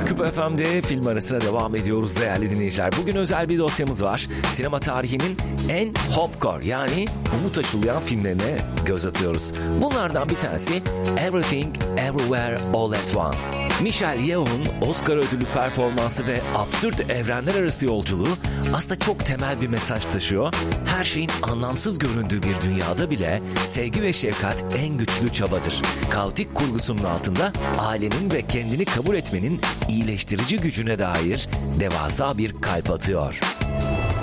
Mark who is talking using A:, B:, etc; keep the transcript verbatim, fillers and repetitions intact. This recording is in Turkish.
A: Küp F M'de film arasına devam ediyoruz değerli dinleyiciler. Bugün özel bir dosyamız var. Sinema tarihinin en hopcore yani umut aşılayan filmlerine göz atıyoruz. Bunlardan bir tanesi Everything Everywhere All at Once. Michelle Yeoh'un Oscar ödüllü performansı ve absürt evrenler arası yolculuğu aslında çok temel bir mesaj taşıyor. Her şeyin anlamsız göründüğü bir dünyada bile sevgi ve şefkat en güçlü çabadır. Kaotik kurgusunun altında ailenin ve kendini kabul etmenin iyileştirici gücüne dair devasa bir kalp atıyor.